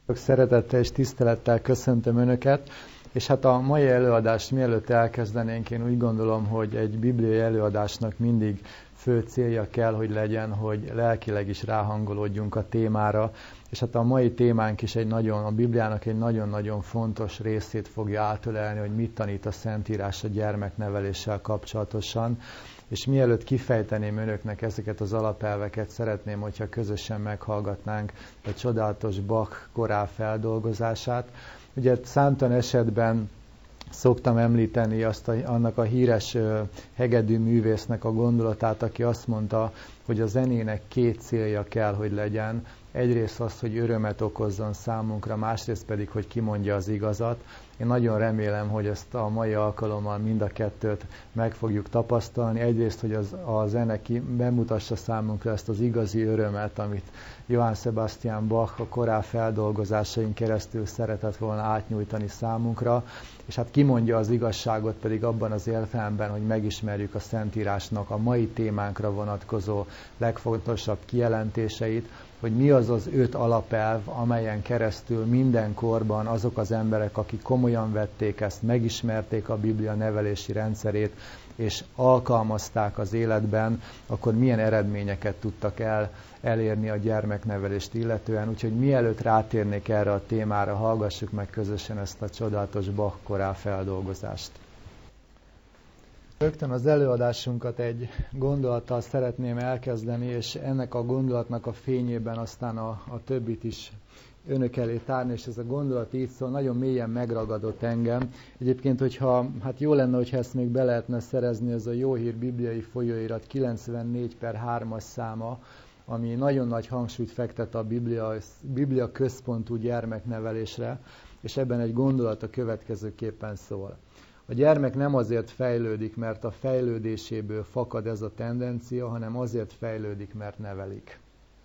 Sok szeretettel és tisztelettel köszöntöm Önöket, és hát a mai előadást mielőtt elkezdenénk, én úgy gondolom, hogy egy bibliai előadásnak mindig fő célja kell, hogy legyen, hogy lelkileg is ráhangolódjunk a témára, és hát a mai témánk is a Bibliának egy nagyon-nagyon fontos részét fogja átölelni, hogy mit tanít a Szentírás a gyermekneveléssel kapcsolatosan. És mielőtt kifejteném Önöknek ezeket az alapelveket, szeretném, hogyha közösen meghallgatnánk a csodálatos Bach korál feldolgozását. Ugye számtalan esetben szoktam említeni annak a híres hegedű művésznek a gondolatát, aki azt mondta, hogy a zenének két célja kell, hogy legyen. Egyrészt az, hogy örömet okozzon számunkra, másrészt pedig, hogy kimondja az igazat. Én nagyon remélem, hogy ezt a mai alkalommal mind a kettőt meg fogjuk tapasztalni. Egyrészt, hogy a zene bemutassa számunkra ezt az igazi örömet, amit Johann Sebastian Bach a korál feldolgozásain keresztül szeretett volna átnyújtani számunkra, és hát kimondja az igazságot pedig abban az értelemben, hogy megismerjük a Szentírásnak a mai témánkra vonatkozó legfontosabb kijelentéseit, hogy mi az az 5 alapelv, amelyen keresztül mindenkorban azok az emberek, akik komolyan vették ezt, megismerték a Biblia nevelési rendszerét, és alkalmazták az életben, akkor milyen eredményeket tudtak elérni a gyermeknevelést illetően. Úgyhogy mielőtt rátérnék erre a témára, hallgassuk meg közösen ezt a csodálatos Bach korál feldolgozást. Rögtön az előadásunkat egy gondolattal szeretném elkezdeni, és ennek a gondolatnak a fényében aztán a többit is Önök elé tárni, és ez a gondolat így szól, nagyon mélyen megragadott engem. Egyébként, jó lenne, hogyha ezt még be lehetne szerezni, ez a Jó Hír bibliai folyóirat 94/3-as száma, ami nagyon nagy hangsúlyt fektet a Biblia központú gyermeknevelésre, és ebben egy gondolat a következőképpen szól. A gyermek nem azért fejlődik, mert a fejlődéséből fakad ez a tendencia, hanem azért fejlődik, mert nevelik.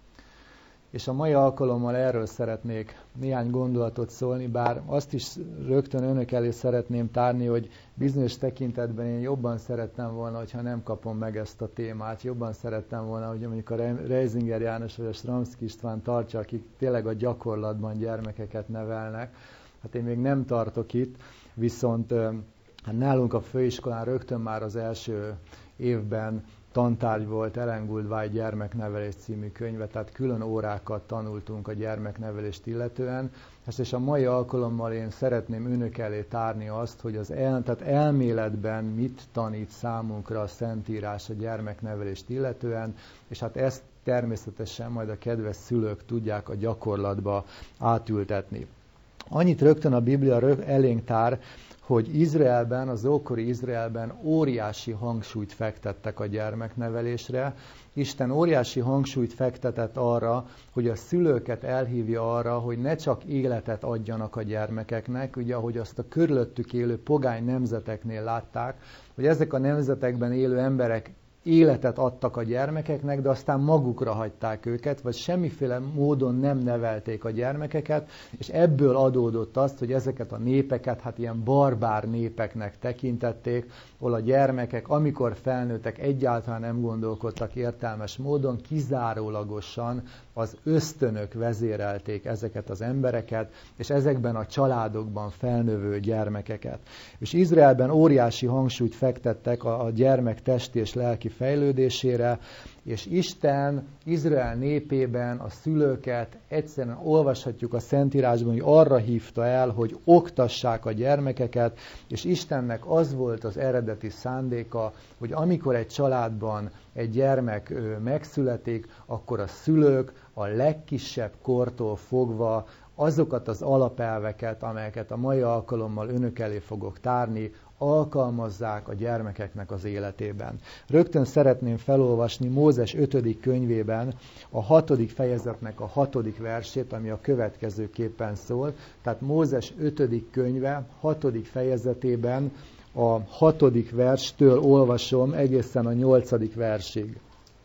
És a mai alkalommal erről szeretnék néhány gondolatot szólni, bár azt is rögtön Önök elé szeretném tárni, hogy bizonyos tekintetben én jobban szerettem volna, hogyha nem kapom meg ezt a témát. Jobban szerettem volna, hogy mondjuk a Reisinger János vagy a Stramski István tartsa, akik tényleg a gyakorlatban gyermekeket nevelnek. Hát én még nem tartok itt, viszont nálunk a főiskolán rögtön már az első évben tantárgy volt Ellen Gould gyermeknevelés című könyve, tehát külön órákat tanultunk a gyermeknevelést illetően. És a mai alkalommal én szeretném Önök elé tárni azt, hogy tehát elméletben mit tanít számunkra a Szentírás a gyermeknevelést illetően, és hát ezt természetesen majd a kedves szülők tudják a gyakorlatba átültetni. Annyit rögtön a Biblia elénk tár, hogy az ókori Izraelben óriási hangsúlyt fektettek a gyermeknevelésre. Isten óriási hangsúlyt fektetett arra, hogy a szülőket elhívja arra, hogy ne csak életet adjanak a gyermekeknek, ugye ahogy azt a körülöttük élő pogány nemzeteknél látták, hogy ezek a nemzetekben élő emberek életet adtak a gyermekeknek, de aztán magukra hagyták őket, vagy semmiféle módon nem nevelték a gyermekeket, és ebből adódott azt, hogy ezeket a népeket ilyen barbár népeknek tekintették, ahol a gyermekek, amikor felnőttek, egyáltalán nem gondolkodtak értelmes módon, kizárólagosan az ösztönök vezérelték ezeket az embereket, és ezekben a családokban felnövő gyermekeket. És Izraelben óriási hangsúlyt fektettek a gyermek testi és lelki fejlődésére, és Isten Izrael népében a szülőket egyszerűen olvashatjuk a Szentírásban, hogy arra hívta el, hogy oktassák a gyermekeket, és Istennek az volt az eredeti szándéka, hogy amikor egy családban egy gyermek megszületik, akkor a szülők a legkisebb kortól fogva azokat az alapelveket, amelyeket a mai alkalommal Önök elé fogok tárni, alkalmazzák a gyermekeknek az életében. Rögtön szeretném felolvasni Mózes 5. könyvében a 6. fejezetnek a 6. versét, ami a következőképpen szól. Tehát Mózes 5. könyve 6. fejezetében a 6. verstől olvasom egészen a 8. versig.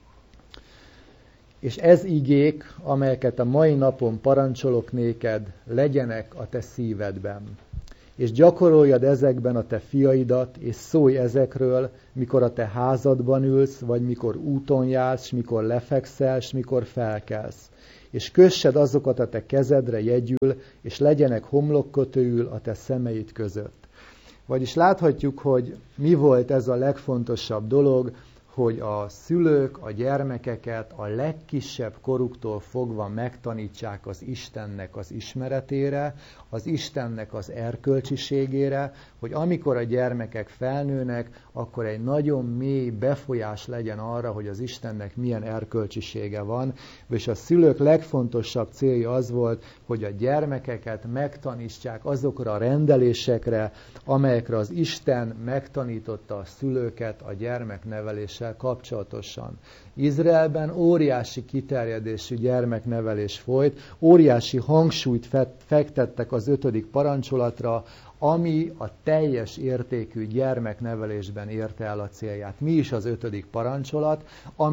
És ez igék, amelyeket a mai napon parancsolok néked, legyenek a te szívedben. És gyakoroljad ezekben a te fiaidat, és szólj ezekről, mikor a te házadban ülsz, vagy mikor úton jársz, mikor lefekszel, s mikor felkelsz. és kössed azokat a te kezedre jegyül, és legyenek homlokkötőül a te szemeid között. Vagyis láthatjuk, hogy mi volt ez a legfontosabb dolog, hogy a szülők a gyermekeket a legkisebb koruktól fogva megtanítsák az Istennek az ismeretére, az Istennek az erkölcsiségére, hogy amikor a gyermekek felnőnek, akkor egy nagyon mély befolyás legyen arra, hogy az Istennek milyen erkölcsisége van, és a szülők legfontosabb célja az volt, hogy a gyermekeket megtanítsák azokra a rendelésekre, amelyekre az Isten megtanította a szülőket a gyermekneveléssel kapcsolatosan. Izraelben óriási kiterjedésű gyermeknevelés folyt, óriási hangsúlyt fektettek az 5. parancsolatra, ami a teljes értékű gyermeknevelésben érte el a célját. Mi is az 5. parancsolat,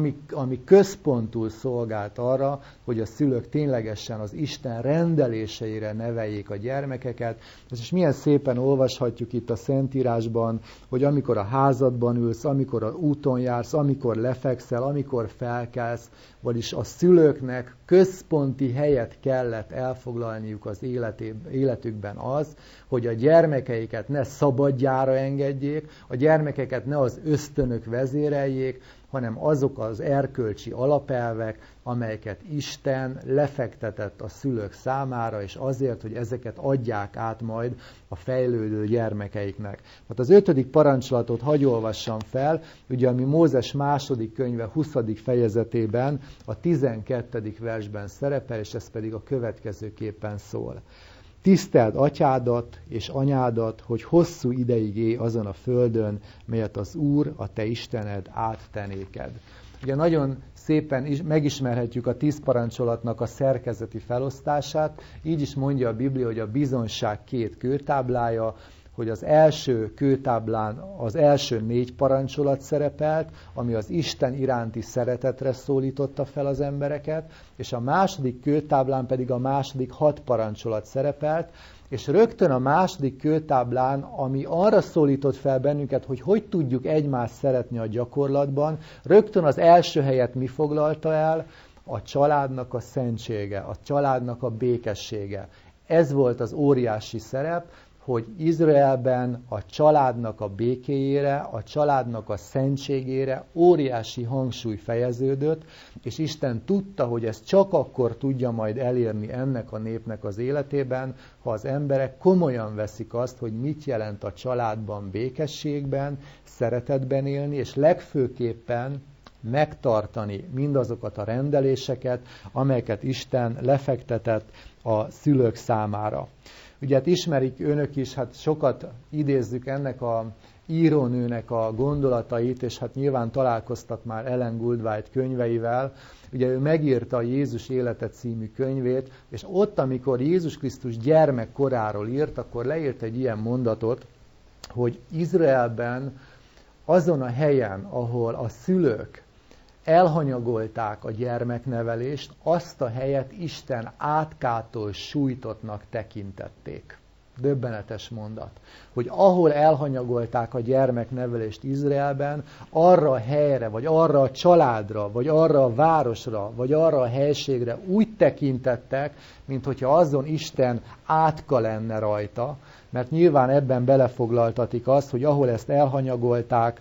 ami központul szolgált arra, hogy a szülők ténylegesen az Isten rendeléseire neveljék a gyermekeket. És milyen szépen olvashatjuk itt a Szentírásban, hogy amikor a házadban ülsz, amikor az úton jársz, amikor lefekszel, amikor felkelsz, vagyis a szülőknek központi helyet kellett elfoglalniuk az életükben az, hogy a gyermekeiket ne szabadjára engedjék, a gyermekeket ne az ösztönök vezéreljék, hanem azok az erkölcsi alapelvek, amelyeket Isten lefektetett a szülők számára, és azért, hogy ezeket adják át majd a fejlődő gyermekeiknek. Hát az 5. parancsolatot hadd olvassam fel, ugye ami Mózes 2. könyve 20. fejezetében, a 12. versben szerepel, és ez pedig a következőképpen szól. Tiszteld atyádat és anyádat, hogy hosszú ideig élj azon a földön, melyet az Úr, a te Istened áttenéked. Ugye nagyon szépen megismerhetjük a 10 parancsolatnak a szerkezeti felosztását, így is mondja a Biblia, hogy a bizonyság 2 kőtáblája, hogy az első kőtáblán az első 4 parancsolat szerepelt, ami az Isten iránti szeretetre szólította fel az embereket, és a második kőtáblán pedig a második 6 parancsolat szerepelt, és rögtön a második kőtáblán, ami arra szólított fel bennünket, hogy tudjuk egymást szeretni a gyakorlatban, rögtön az első helyet mi foglalta el? A családnak a szentsége, a családnak a békessége. Ez volt az óriási szerep, hogy Izraelben a családnak a békéjére, a családnak a szentségére óriási hangsúly fejeződött, és Isten tudta, hogy ezt csak akkor tudja majd elérni ennek a népnek az életében, ha az emberek komolyan veszik azt, hogy mit jelent a családban békességben, szeretetben élni, és legfőképpen megtartani mindazokat a rendeléseket, amelyeket Isten lefektetett a szülők számára. Ugye hát ismerik önök is, hát sokat idézzük ennek a írónőnek a gondolatait, és hát nyilván találkoztak már Ellen Goldwhite könyveivel. Ugye ő megírta a Jézus élete című könyvét, és ott, amikor Jézus Krisztus gyermekkoráról írt, akkor leírt egy ilyen mondatot, hogy Izraelben azon a helyen, ahol a szülők elhanyagolták a gyermeknevelést, azt a helyet Isten átkától sújtottnak tekintették. Döbbenetes mondat, hogy ahol elhanyagolták a gyermeknevelést Izraelben, arra a helyre, vagy arra a családra, vagy arra a városra, vagy arra a helységre úgy tekintettek, mint hogyha azon Isten átka lenne rajta, mert nyilván ebben belefoglaltatik azt, hogy ahol ezt elhanyagolták,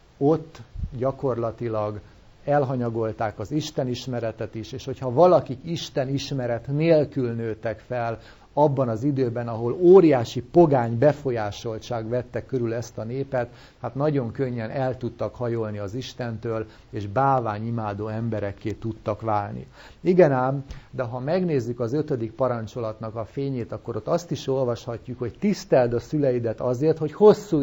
ott gyakorlatilag elhanyagolták az Isten ismeretet is, és hogyha valakik Isten ismeret nélkül nőttek fel abban az időben, ahol óriási pogány befolyásoltság vette körül ezt a népet, hát nagyon könnyen el tudtak hajolni az Istentől, és bálványimádó emberekké tudtak válni. Igen ám, de ha megnézzük az 5. parancsolatnak a fényét, akkor ott azt is olvashatjuk, hogy tiszteld a szüleidet azért, hogy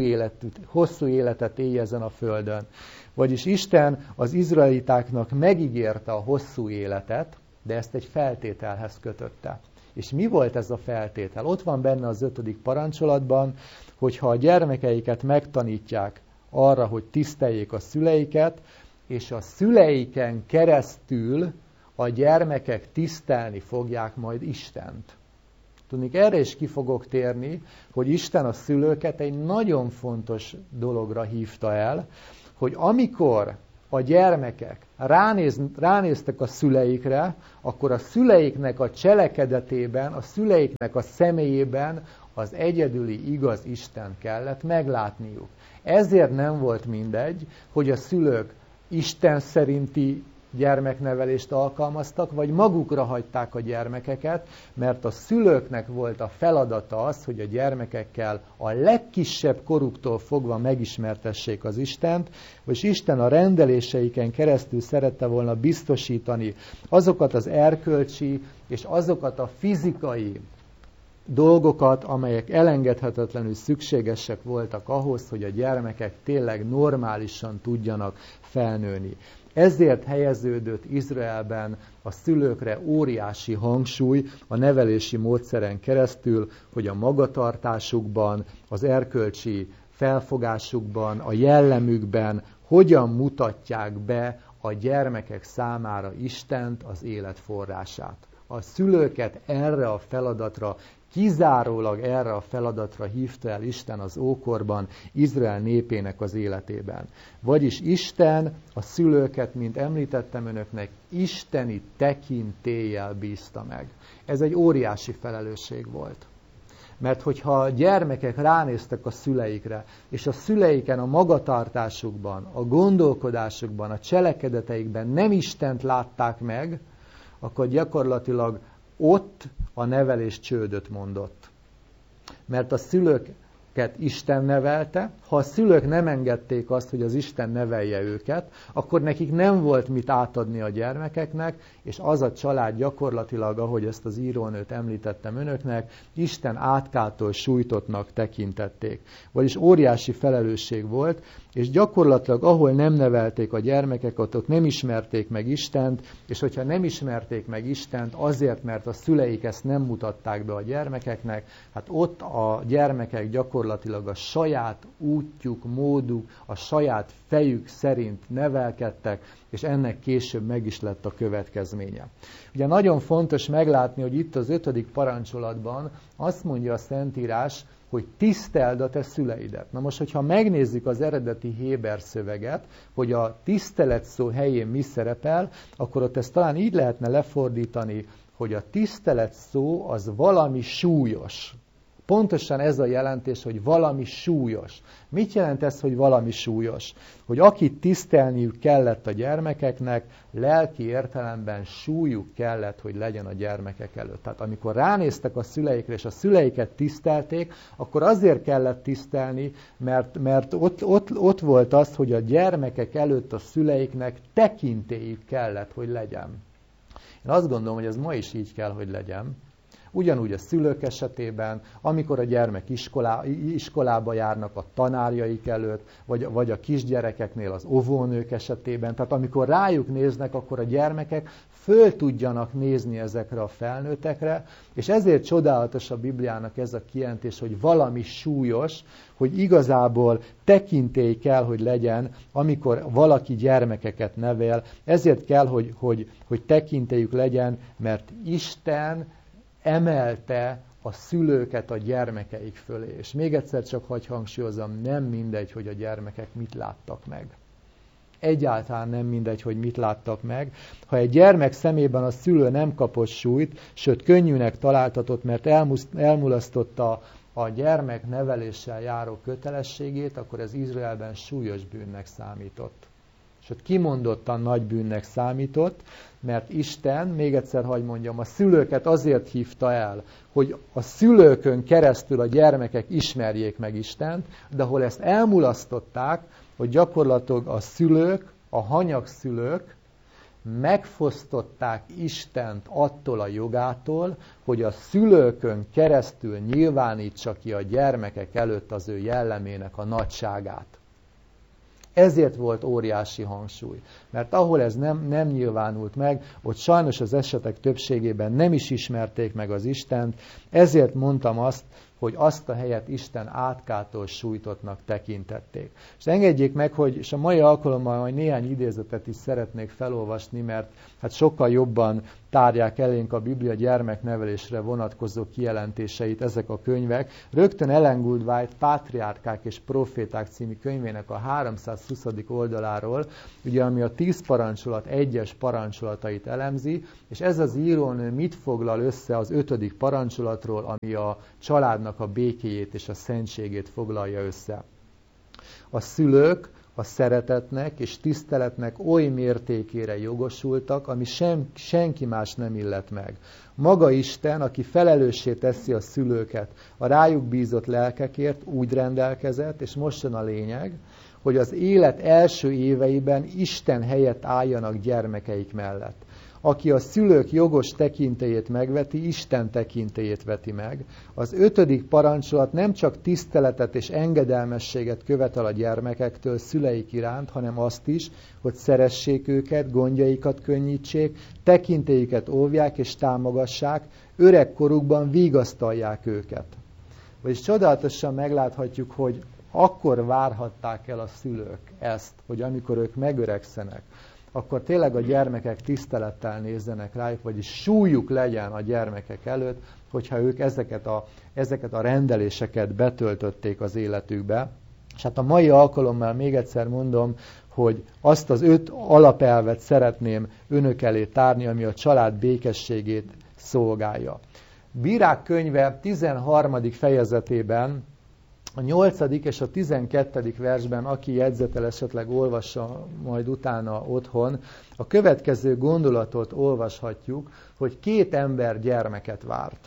hosszú életet élj ezen a földön. Vagyis Isten az izraelitáknak megígérte a hosszú életet, de ezt egy feltételhez kötötte. És mi volt ez a feltétel? Ott van benne az 5. parancsolatban, hogyha a gyermekeiket megtanítják arra, hogy tiszteljék a szüleiket, és a szüleiken keresztül a gyermekek tisztelni fogják majd Istent. Tudnék, erre is ki fogok térni, hogy Isten a szülőket egy nagyon fontos dologra hívta el, hogy amikor a gyermekek ránéztek a szüleikre, akkor a szüleiknek a cselekedetében, a szüleiknek a személyében az egyedüli igaz Isten kellett meglátniuk. Ezért nem volt mindegy, hogy a szülők Isten szerinti gyermeknevelést alkalmaztak, vagy magukra hagyták a gyermekeket, mert a szülőknek volt a feladata az, hogy a gyermekekkel a legkisebb koruktól fogva megismertessék az Istent, és Isten a rendeléseiken keresztül szerette volna biztosítani azokat az erkölcsi és azokat a fizikai dolgokat, amelyek elengedhetetlenül szükségesek voltak ahhoz, hogy a gyermekek tényleg normálisan tudjanak felnőni. Ezért helyeződött Izraelben a szülőkre óriási hangsúly a nevelési módszeren keresztül, hogy a magatartásukban, az erkölcsi felfogásukban, a jellemükben hogyan mutatják be a gyermekek számára Istent, az élet forrását. A szülőket erre a feladatra, kizárólag erre a feladatra hívta el Isten az ókorban Izrael népének az életében. Vagyis Isten a szülőket, mint említettem önöknek, isteni tekintéllyel bízta meg. Ez egy óriási felelősség volt. Mert hogyha a gyermekek ránéztek a szüleikre, és a szüleiken a magatartásukban, a gondolkodásukban, a cselekedeteikben nem Istent látták meg, akkor gyakorlatilag ott a nevelés csődöt mondott. Mert a szülőket Isten nevelte, ha a szülők nem engedték azt, hogy az Isten nevelje őket, akkor nekik nem volt mit átadni a gyermekeknek, és az a család gyakorlatilag, ahogy ezt az írónőt említettem önöknek, Isten átkától sújtottnak tekintették. Vagyis óriási felelősség volt, és gyakorlatilag ahol nem nevelték a gyermekeket, ott nem ismerték meg Istent, és hogyha nem ismerték meg Istent azért, mert a szüleik ezt nem mutatták be a gyermekeknek, hát ott a gyermekek gyakorlatilag a saját útjuk, móduk, a saját fejük szerint nevelkedtek, és ennek később meg is lett a következménye. Ugye nagyon fontos meglátni, hogy itt az 5. parancsolatban azt mondja a Szentírás, hogy tiszteld a te szüleidet. Na most, hogyha megnézzük az eredeti héber szöveget, hogy a tisztelet szó helyén mi szerepel, akkor ott ezt talán így lehetne lefordítani, hogy a tisztelet szó az valami súlyos. Pontosan ez a jelentés, hogy valami súlyos. Mit jelent ez, hogy valami súlyos? Hogy akit tisztelniük kellett a gyermekeknek, lelki értelemben súlyuk kellett, hogy legyen a gyermekek előtt. Tehát amikor ránéztek a szüleikre, és a szüleiket tisztelték, akkor azért kellett tisztelni, mert ott volt az, hogy a gyermekek előtt a szüleiknek tekintélyük kellett, hogy legyen. Én azt gondolom, hogy ez ma is így kell, hogy legyen. Ugyanúgy a szülők esetében, amikor a gyermek iskolába járnak a tanárjaik előtt, vagy a kisgyerekeknél az óvónők esetében. Tehát amikor rájuk néznek, akkor a gyermekek föl tudjanak nézni ezekre a felnőttekre, és ezért csodálatos a Bibliának ez a kijelentés, hogy valami súlyos, hogy igazából tekintély kell, hogy legyen, amikor valaki gyermekeket nevel. Ezért kell, hogy tekintélyük legyen, mert Isten emelte a szülőket a gyermekeik fölé. És még egyszer csak hadd hangsúlyozom, nem mindegy, hogy a gyermekek mit láttak meg. Egyáltalán nem mindegy, hogy mit láttak meg. Ha egy gyermek szemében a szülő nem kapott súlyt, sőt könnyűnek találtatott, mert elmulasztotta a gyermek neveléssel járó kötelességét, akkor ez Izraelben súlyos bűnnek számított. Sőt, kimondottan nagy bűnnek számított, mert Isten, még egyszer hadd mondjam, a szülőket azért hívta el, hogy a szülőkön keresztül a gyermekek ismerjék meg Istent, de ahol ezt elmulasztották, hogy gyakorlatilag a szülők, a hanyagszülők megfosztották Istent attól a jogától, hogy a szülőkön keresztül nyilvánítsa ki a gyermekek előtt az ő jellemének a nagyságát. Ezért volt óriási hangsúly. Mert ahol ez nem nyilvánult meg, ott sajnos az esetek többségében nem is ismerték meg az Istent, ezért mondtam azt, hogy azt a helyet Isten átkától sújtottnak tekintették. És engedjék meg, hogy és a mai alkalommal majd néhány idézetet is szeretnék felolvasni, mert hát sokkal jobban tárják elénk a Biblia gyermeknevelésre vonatkozó kijelentéseit ezek a könyvek. Rögtön Ellen Gould Pátriárkák és Proféták című könyvének a 320. oldaláról, ugye ami a 10 parancsolat egyes parancsolatait elemzi, és ez az írónő mit foglal össze az 5. parancsolatról, ami a családnak a békéjét és a szentségét foglalja össze. A szülők a szeretetnek és tiszteletnek oly mértékére jogosultak, ami senki más nem illet meg. Maga Isten, aki felelőssé teszi a szülőket a rájuk bízott lelkekért, úgy rendelkezett, és most jön a lényeg, hogy az élet első éveiben Isten helyett álljanak gyermekeik mellett. Aki a szülők jogos tekintélyét megveti, Isten tekintélyét veti meg. Az 5. parancsolat nem csak tiszteletet és engedelmességet követel a gyermekektől szüleik iránt, hanem azt is, hogy szeressék őket, gondjaikat könnyítsék, tekintélyüket óvják és támogassák, öregkorukban vigasztalják őket. Vagyis csodálatosan megláthatjuk, hogy akkor várhatták el a szülők ezt, hogy amikor ők megöregszenek, akkor tényleg a gyermekek tisztelettel nézzenek rájuk, vagyis súlyuk legyen a gyermekek előtt, hogyha ők ezeket a rendeléseket betöltötték az életükbe. És hát a mai alkalommal még egyszer mondom, hogy azt az 5 alapelvet szeretném önök elé tárni, ami a család békességét szolgálja. Bírák könyve 13. fejezetében, a 8. és a 12. versben, aki jegyzetel, esetleg olvassa majd utána otthon, a következő gondolatot olvashatjuk, hogy 2 ember gyermeket várt.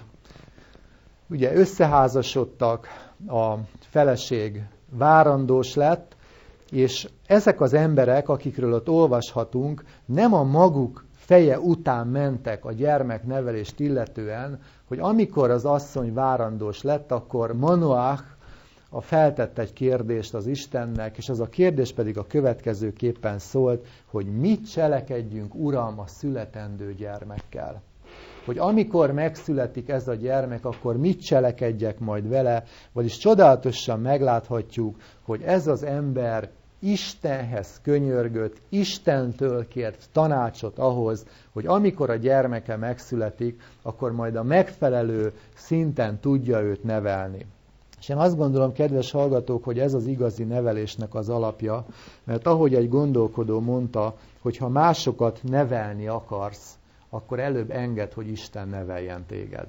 Ugye összeházasodtak, a feleség várandós lett, és ezek az emberek, akikről ott olvashatunk, nem a maguk feje után mentek a gyermeknevelést illetően, hogy amikor az asszony várandós lett, akkor Manoach feltett egy kérdést az Istennek, és az a kérdés pedig a következőképpen szólt, hogy mit cselekedjünk, Uram, a születendő gyermekkel. Hogy amikor megszületik ez a gyermek, akkor mit cselekedjek majd vele, vagyis csodálatosan megláthatjuk, hogy ez az ember Istenhez könyörgött, Istentől kért tanácsot ahhoz, hogy amikor a gyermeke megszületik, akkor majd a megfelelő szinten tudja őt nevelni. És én azt gondolom, kedves hallgatók, hogy ez az igazi nevelésnek az alapja, mert ahogy egy gondolkodó mondta, hogy ha másokat nevelni akarsz, akkor előbb engedd, hogy Isten neveljen téged.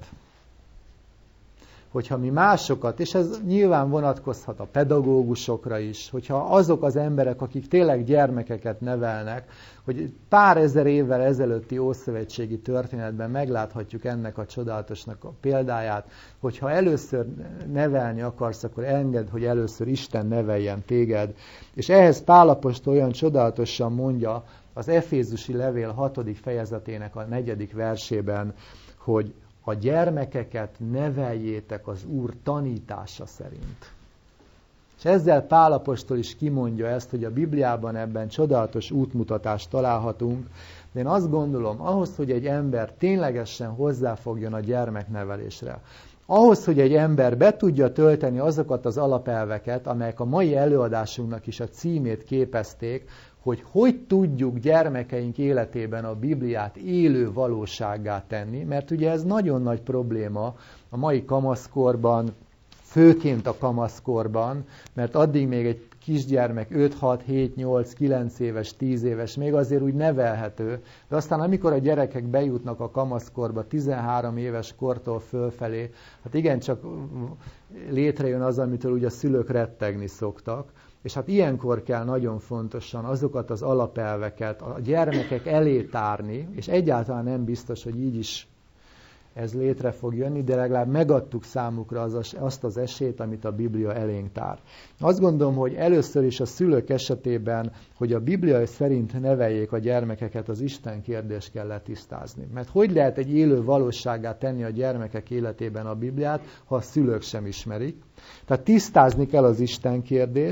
Hogyha mi másokat, és ez nyilván vonatkozhat a pedagógusokra is, hogyha azok az emberek, akik tényleg gyermekeket nevelnek, hogy pár ezer évvel ezelőtti ószövetségi történetben megláthatjuk ennek a csodálatosnak a példáját, hogyha először nevelni akarsz, akkor engedd, hogy először Isten neveljen téged. És ehhez Pál apostol olyan csodálatosan mondja az Efézusi levél 6. fejezetének a 4. versében, hogy a gyermekeket neveljétek az Úr tanítása szerint. És ezzel Pál apostol is kimondja ezt, hogy a Bibliában ebben csodálatos útmutatást találhatunk, de én azt gondolom, ahhoz, hogy egy ember ténylegesen hozzáfogjon a gyermeknevelésre, ahhoz, hogy egy ember be tudja tölteni azokat az alapelveket, amelyek a mai előadásunknak is a címét képezték, hogy tudjuk gyermekeink életében a Bibliát élő valósággá tenni, mert ugye ez nagyon nagy probléma a mai kamaszkorban, főként a kamaszkorban, mert addig még egy kisgyermek 5, 6, 7, 8, 9 éves, 10 éves, még azért úgy nevelhető, de aztán amikor a gyerekek bejutnak a kamaszkorba 13 éves kortól fölfelé, hát igencsak létrejön az, amitől ugye a szülők rettegni szoktak, és hát ilyenkor kell nagyon fontosan azokat az alapelveket a gyermekek elé tárni, és egyáltalán nem biztos, hogy így is ez létre fog jönni, de legalább megadtuk számukra azt az esélyt, amit a Biblia elénk tár. Azt gondolom, hogy először is a szülők esetében, hogy a Biblia szerint neveljék a gyermekeket, az Isten kérdést kell letisztázni. Mert hogy lehet egy élő valósággá tenni a gyermekek életében a Bibliát, ha a szülők sem ismerik? Tehát tisztázni kell az Isten kérdést,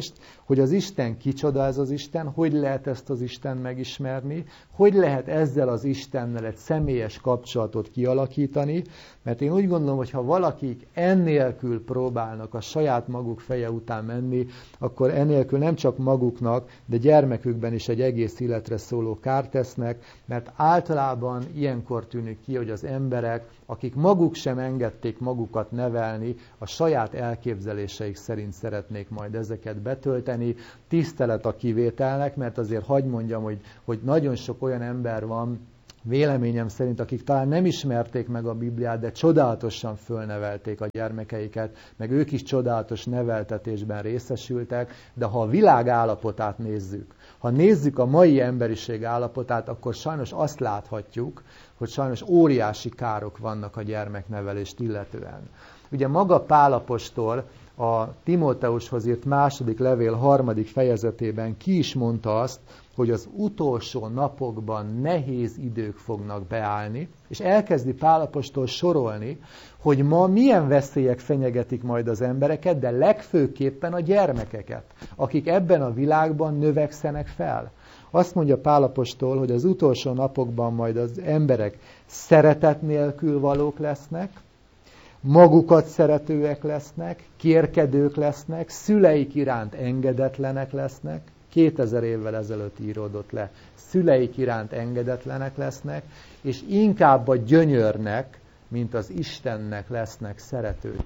hogy az Isten kicsoda ez az Isten, hogy lehet ezt az Isten megismerni, hogy lehet ezzel az Istennel egy személyes kapcsolatot kialakítani, mert én úgy gondolom, hogy ha valakik ennélkül próbálnak a saját maguk feje után menni, akkor ennélkül nem csak maguknak, de gyermekükben is egy egész életre szóló kárt tesznek, mert általában ilyenkor tűnik ki, hogy az emberek, akik maguk sem engedték magukat nevelni, a saját elképzeléseik szerint szeretnék majd ezeket betölteni. Tisztelet a kivételnek, mert azért hadd mondjam, hogy nagyon sok olyan ember van, véleményem szerint, akik talán nem ismerték meg a Bibliát, de csodálatosan fölnevelték a gyermekeiket, meg ők is csodálatos neveltetésben részesültek, de ha a világ állapotát nézzük, ha nézzük a mai emberiség állapotát, akkor sajnos azt láthatjuk, hogy sajnos óriási károk vannak a gyermeknevelést illetően. Ugye maga Pál apostol a Timóteushoz írt második levél 3. fejezetében ki is mondta azt, hogy az utolsó napokban nehéz idők fognak beállni, és elkezdi Pál apostol sorolni, hogy ma milyen veszélyek fenyegetik majd az embereket, de legfőképpen a gyermekeket, akik ebben a világban növekszenek fel. Azt mondja Pál apostol, hogy az utolsó napokban majd az emberek szeretet nélkül valók lesznek, magukat szeretőek lesznek, kérkedők lesznek, szüleik iránt engedetlenek lesznek, 2000 évvel ezelőtt íródott le, szüleik iránt engedetlenek lesznek, és inkább a gyönyörnek, mint az Istennek lesznek szeretők.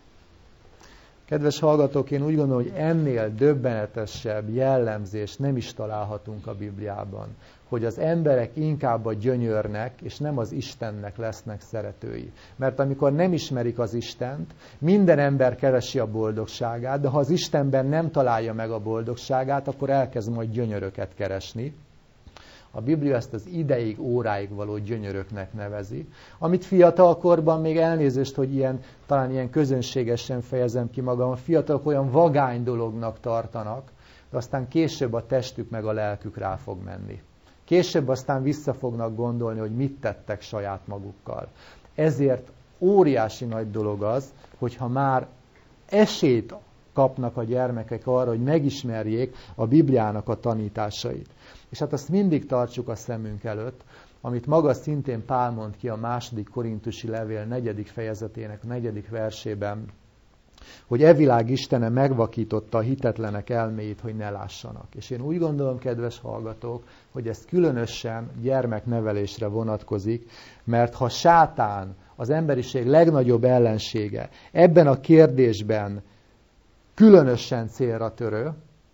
Kedves hallgatók, én úgy gondolom, hogy ennél döbbenetesebb jellemzést nem is találhatunk a Bibliában, hogy az emberek inkább a gyönyörnek, és nem az Istennek lesznek szeretői. Mert amikor nem ismerik az Istent, minden ember keresi a boldogságát, de ha az Istenben nem találja meg a boldogságát, akkor elkezd majd gyönyöröket keresni. A Biblia ezt az ideig, óráig való gyönyöröknek nevezi, amit fiatalkorban még elnézést, hogy talán ilyen közönségesen fejezem ki magam, a fiatalok olyan vagány dolognak tartanak, de aztán később a testük meg a lelkük rá fog menni. Később aztán vissza fognak gondolni, hogy mit tettek saját magukkal. Ezért óriási nagy dolog az, hogyha már esélyt kapnak a gyermekek arra, hogy megismerjék a Bibliának a tanításait. És hát azt mindig tartsuk a szemünk előtt, amit maga szintén Pál mond ki a 2. Korintusi levél 4. fejezetének 4. versében, hogy e világ istene megvakította a hitetlenek elméit, hogy ne lássanak. És én úgy gondolom, kedves hallgatók, hogy ez különösen gyermeknevelésre vonatkozik, mert ha sátán, az emberiség legnagyobb ellensége, ebben a kérdésben különösen célra törő,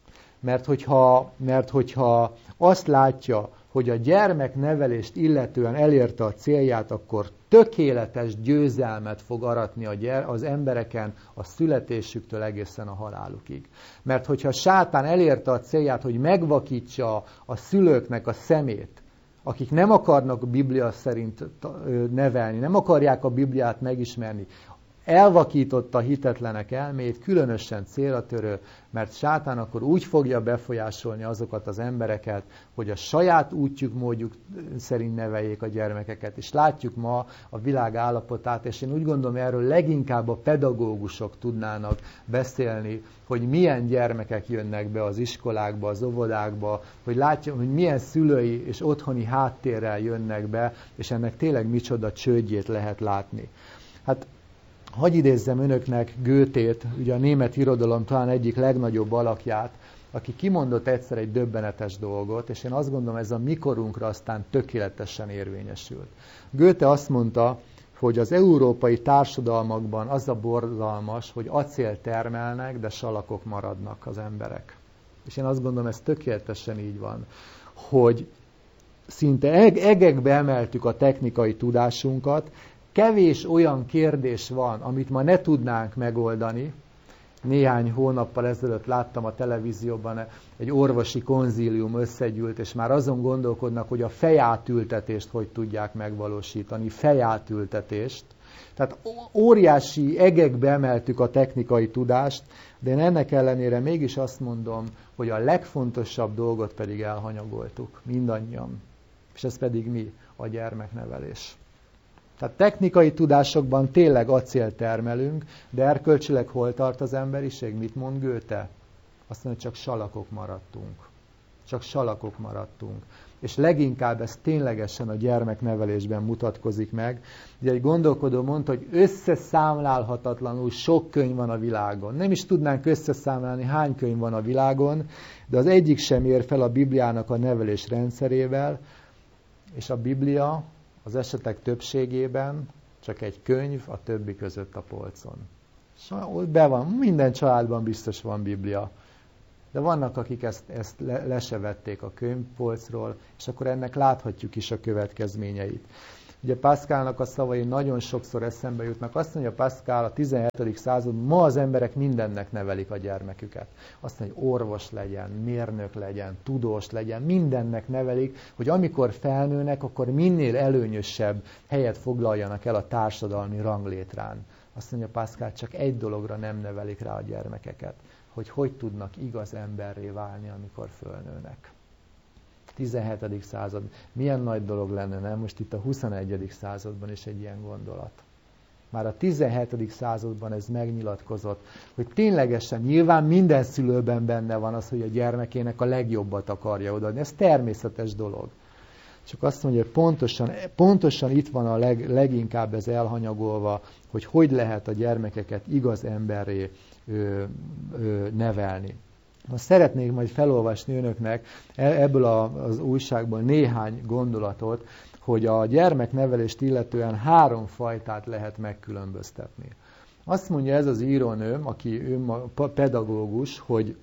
mert hogyha azt látja, hogy a gyermeknevelést illetően elérte a célját, akkor tökéletes győzelmet fog aratni az embereken a születésüktől egészen a halálukig. Mert hogyha sátán elérte a célját, hogy megvakítsa a szülőknek a szemét, akik nem akarnak a Biblia szerint nevelni, nem akarják a Bibliát megismerni, elvakította a hitetlenek elmét, különösen célra törő, mert sátán akkor úgy fogja befolyásolni azokat az embereket, hogy a saját útjuk, módjuk szerint neveljék a gyermekeket. És látjuk ma a világ állapotát, és én úgy gondolom, erről leginkább a pedagógusok tudnának beszélni, hogy milyen gyermekek jönnek be az iskolákba, az óvodákba, hogy látjuk, hogy milyen szülői és otthoni háttérrel jönnek be, és ennek tényleg micsoda csődjét lehet látni. Hát hadd idézzem önöknek Goethét, ugye a német irodalom talán egyik legnagyobb alakját, aki kimondott egyszer egy döbbenetes dolgot, és én azt gondolom, ez a mikorunkra aztán tökéletesen érvényesült. Goethe azt mondta, hogy az európai társadalmakban az a borzalmas, hogy acél termelnek, de salakok maradnak az emberek. És én azt gondolom, ez tökéletesen így van, hogy szinte egekbe emeltük a technikai tudásunkat, kevés olyan kérdés van, amit ma ne tudnánk megoldani. Néhány hónappal ezelőtt láttam a televízióban, egy orvosi konzílium összegyűlt, és már azon gondolkodnak, hogy a fejátültetést hogy tudják megvalósítani, fejátültetést. Tehát óriási egekbe emeltük a technikai tudást, de én ennek ellenére mégis azt mondom, hogy a legfontosabb dolgot pedig elhanyagoltuk, mindannyian. És ez pedig mi? A gyermeknevelés. Tehát technikai tudásokban tényleg acélt termelünk, de erkölcsileg hol tart az emberiség? Mit mond Goethe? Azt mondja, csak salakok maradtunk. Csak salakok maradtunk. És leginkább ez ténylegesen a gyermeknevelésben mutatkozik meg. Ugye egy gondolkodó mondta, hogy összeszámlálhatatlanul sok könyv van a világon. Nem is tudnánk összeszámlálni, hány könyv van a világon, de az egyik sem ér fel a Bibliának a nevelés rendszerével, és a Biblia az esetek többségében csak egy könyv a többi között a polcon. És ott be van, minden családban biztos van Biblia. De vannak, akik ezt le se vették a könyvpolcról, és akkor ennek láthatjuk is a következményeit. Ugye Pascalnak a szavai nagyon sokszor eszembe jutnak. Azt mondja Pascal a 17. században, ma az emberek mindennek nevelik a gyermeküket. Azt mondja, hogy orvos legyen, mérnök legyen, tudós legyen, mindennek nevelik, hogy amikor felnőnek, akkor minél előnyösebb helyet foglaljanak el a társadalmi ranglétrán. Azt mondja Pascal, csak egy dologra nem nevelik rá a gyermekeket, hogy tudnak igaz emberré válni, amikor fölnőnek. 17. század. Milyen nagy dolog lenne, nem? Most itt a 21. században is egy ilyen gondolat. Már a 17. században ez megnyilatkozott, hogy ténylegesen nyilván minden szülőben benne van az, hogy a gyermekének a legjobbat akarja odaadni. Ez természetes dolog. Csak azt mondja, hogy pontosan itt van a leginkább ez elhanyagolva, hogy lehet a gyermekeket igaz emberré nevelni. Most szeretnék majd felolvasni önöknek ebből az újságból néhány gondolatot, hogy a gyermeknevelést illetően 3 fajtát lehet megkülönböztetni. Azt mondja ez az írónő, aki pedagógus,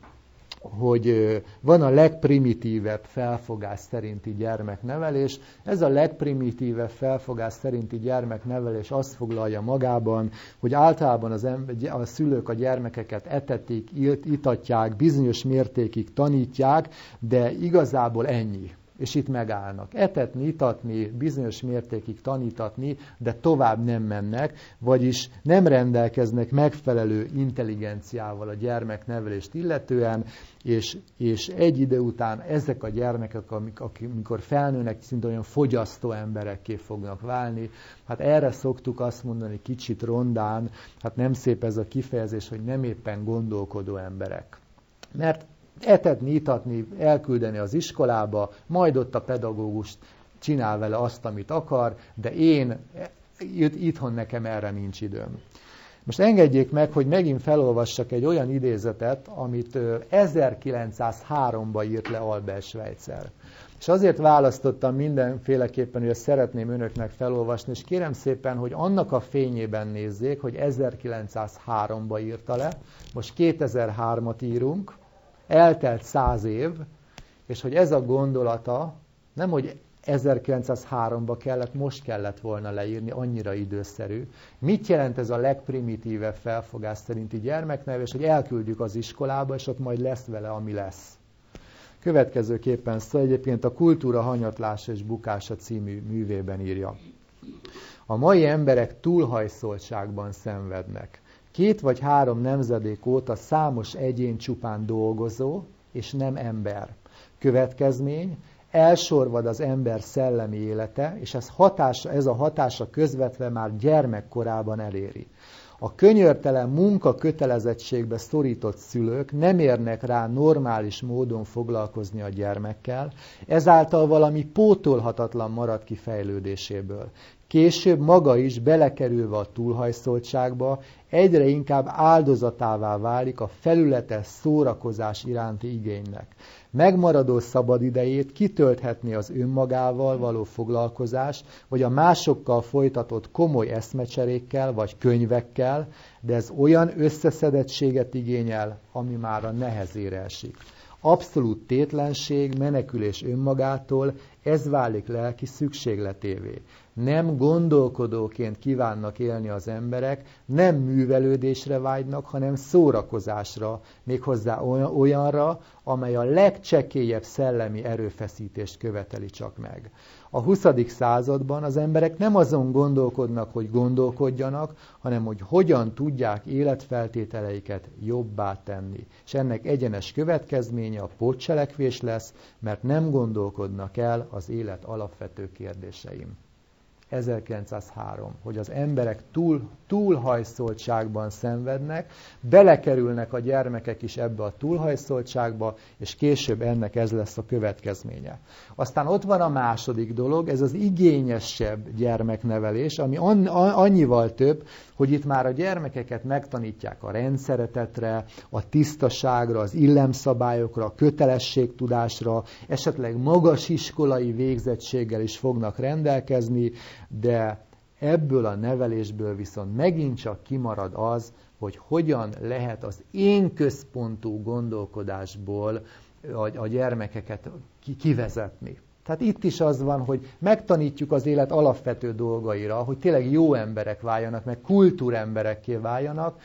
hogy van a legprimitívebb felfogás szerinti gyermeknevelés. Ez a legprimitívebb felfogás szerinti gyermeknevelés azt foglalja magában, hogy általában a szülők a gyermekeket etetik, itatják, bizonyos mértékig tanítják, de igazából ennyi. És itt megállnak. Etetni, itatni, bizonyos mértékig tanítatni, de tovább nem mennek, vagyis nem rendelkeznek megfelelő intelligenciával a gyermeknevelést illetően, és egy idő után ezek a gyermekek, amikor felnőnek, szinte olyan fogyasztó emberekké fognak válni. Hát erre szoktuk azt mondani kicsit rondán, hát nem szép ez a kifejezés, hogy nem éppen gondolkodó emberek. Mert etetni, itatni, elküldeni az iskolába, majd ott a pedagógus csinál vele azt, amit akar, de én itthon nekem erre nincs időm. Most engedjék meg, hogy megint felolvassak egy olyan idézetet, amit 1903-ban írt le Albert Schweitzer. És azért választottam mindenféleképpen, hogy ezt szeretném önöknek felolvasni, és kérem szépen, hogy annak a fényében nézzék, hogy 1903-ban írta le, most 2003-at írunk, eltelt 100 év, és hogy ez a gondolata nem, hogy 1903-ba most kellett volna leírni, annyira időszerű. Mit jelent ez a legprimitívebb felfogás szerinti gyermeknevelés, hogy elküldjük az iskolába, és ott majd lesz vele, ami lesz. Következőképpen szól, egyébként a Kultúra hanyatlása és bukása című művében írja. A mai emberek túlhajszoltságban szenvednek. 2 vagy 3 nemzedék óta számos egyén csupán dolgozó, és nem ember. Következmény, elsorvad az ember szellemi élete, és ez a hatása közvetve már gyermekkorában eléri. A könyörtelen munkakötelezettségbe szorított szülők nem érnek rá normális módon foglalkozni a gyermekkel, ezáltal valami pótolhatatlan marad ki fejlődéséből. Később maga is belekerülve a túlhajszoltságba egyre inkább áldozatává válik a felületes szórakozás iránti igénynek. Megmaradó szabadidejét kitölthetné az önmagával való foglalkozás, vagy a másokkal folytatott komoly eszmecserékkel, vagy könyvekkel, de ez olyan összeszedettséget igényel, ami már a nehezére esik. Abszolút tétlenség, menekülés önmagától, ez válik lelki szükségletévé. Nem gondolkodóként kívánnak élni az emberek, nem művelődésre vágynak, hanem szórakozásra, méghozzá olyanra, amely a legcsekélyebb szellemi erőfeszítést követeli csak meg. A 20. században az emberek nem azon gondolkodnak, hogy gondolkodjanak, hanem hogy hogyan tudják életfeltételeiket jobbá tenni. És ennek egyenes következménye a pótcselekvés lesz, mert nem gondolkodnak el az élet alapvető kérdéseim. 1903, hogy az emberek túlhajszoltságban szenvednek, belekerülnek a gyermekek is ebbe a túlhajszoltságba, és később ennek ez lesz a következménye. Aztán ott van a második dolog, ez az igényesebb gyermeknevelés, ami annyival több, hogy itt már a gyermekeket megtanítják a rendszeretetre, a tisztaságra, az illemszabályokra, a kötelességtudásra, esetleg magas iskolai végzettséggel is fognak rendelkezni, de ebből a nevelésből viszont megint csak kimarad az, hogy hogyan lehet az én központú gondolkodásból a gyermekeket kivezetni. Tehát itt is az van, hogy megtanítjuk az élet alapvető dolgaira, hogy tényleg jó emberek váljanak, meg kultúremberekké váljanak,